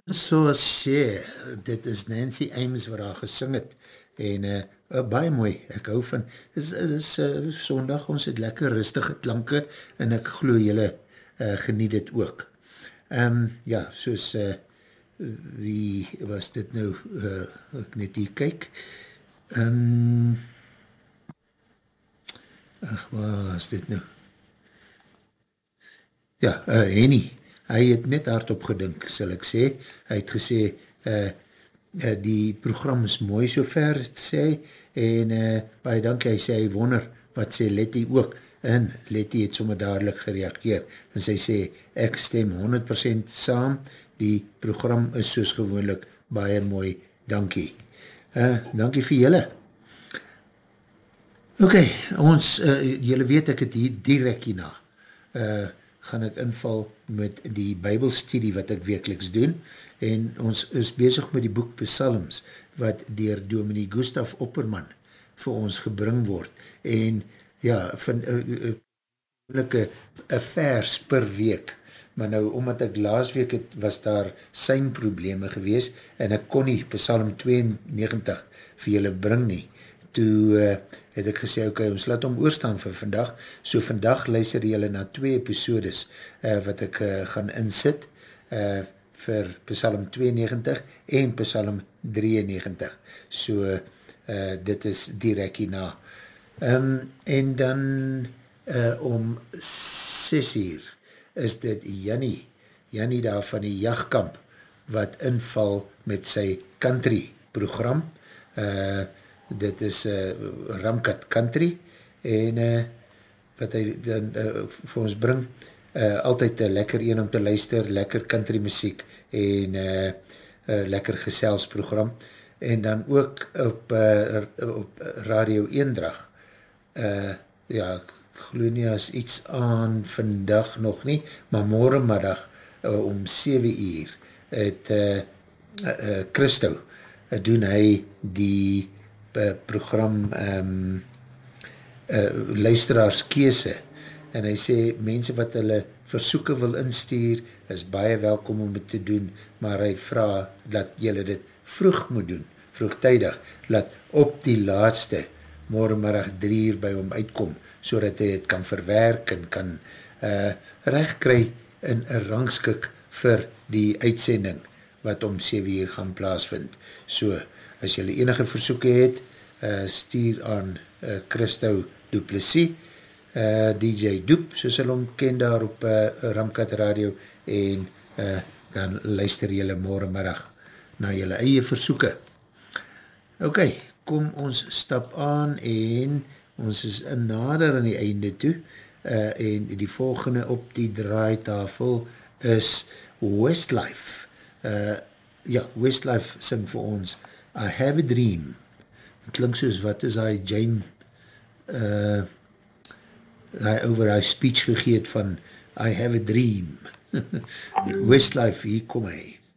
Soos sê, dit is Nancy Ames wat daar gesing het en baie mooi, ek hou van, is sondag, ons het lekker rustige klanke en ek glo jylle geniet dit ook. Ja, soos wie was dit nou, ek net hier kyk, ach, waar is dit nou? Ja, Henny, hy het net hardop gedink, sal ek sê. Hy het gesê, die program is mooi so ver, het sê, en baie dankie, hy sê, hy wonder, wat sê Letty ook, en Letty het sommer dadelijk gereageer, en sy sê, ek stem 100% saam, die program is soos gewoonlik baie mooi, dankie. Dankie vir julle. Ok, ons, julle weet ek het hier direct hierna, gaan ek inval met die Bybelstudie wat ek wekeliks doen, en ons is bezig met die boek Psalms, wat dier Dominee Gustaf Opperman vir ons gebring word, en ja, van een vers per week, maar nou, omdat ek laas week het, was daar sy probleme gewees, en ek kon nie Psalm 92 vir julle bring nie, toe het ek gesê, ok, ons laat hom oorstaan vir vandag, so vandag luister julle na 2 episodes wat ek gaan insit vir Psalm 92 en Psalm 93, so dit is direct hierna. En dan om 6 uur is dit Jannie daar van die jachtkamp, wat inval met sy country program, dit is Ramkat Country en wat hy dan vir ons bring, altyd lekker een om te luister, lekker country muziek en lekker geselsprogram en dan ook op Radio Eendrag ja, ek geloof nie as iets aan vandag nog nie, maar morgenmiddag om 7 uur het Christo doen hy die program luisteraars kese en hy sê mense wat hulle versoeke wil instuur is baie welkom om dit te doen, maar hy vraag dat jylle dit vroeg moet doen, vroegtijdig, laat op die laatste morgenmiddag 3 uur by hom uitkom, so dat hy het kan verwerk en kan recht kry in een rangskik vir die uitsending wat om 7 uur gaan plaasvind. So, as jylle enige versoeke het, stuur aan Christo Duplessis, DJ Doep, soos hulle hom ken daar op Ramkat Radio, en dan luister jylle morgenmiddag na jylle eie versoeke. Ok, kom ons stap aan, en ons is nader aan die einde toe, en die volgende op die draaitafel is Westlife. Ja, Westlife sing vir ons I Have a Dream. Het klink soos, wat is hy James hy over hy speech gegeet van I Have a Dream. Westlife, hier kom hy.